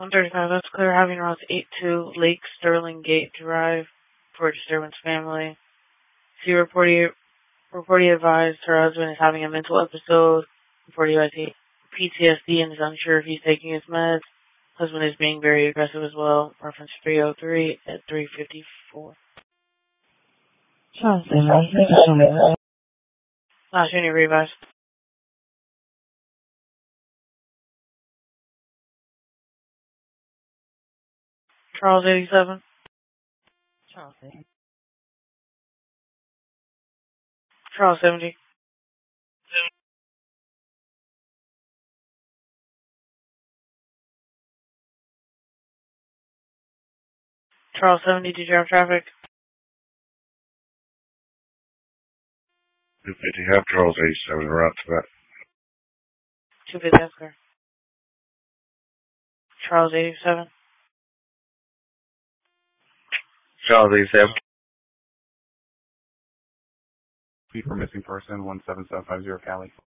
135, that's clear. Having routes 82 Lake Sterling Gate Drive for disturbance family. She reportedly advised her husband is having a mental episode. Reportedly advised PTSD and is unsure if he's taking his meds. Husband is being very aggressive as well. Reference 303 at 354. Last unit revised. Charles 87. Charles 70. Charles 70, did you have traffic? 250, have Charles 87, route to that. 250, that's clear. Charles 87. Charles 87. P for missing person, 17750 Cali.